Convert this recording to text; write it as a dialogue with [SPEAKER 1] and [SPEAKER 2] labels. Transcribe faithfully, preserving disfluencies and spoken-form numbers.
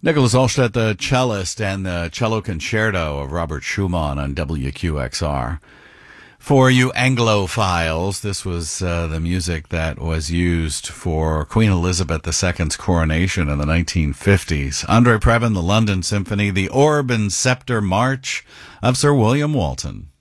[SPEAKER 1] Nicholas Olstedt, the cellist, and the cello concerto of Robert Schumann on W Q X R. For you Anglophiles, this was uh, the music that was used for Queen Elizabeth the Second's coronation in the nineteen fifties. Andre Previn, the London Symphony, the Orb and Scepter March of Sir William Walton.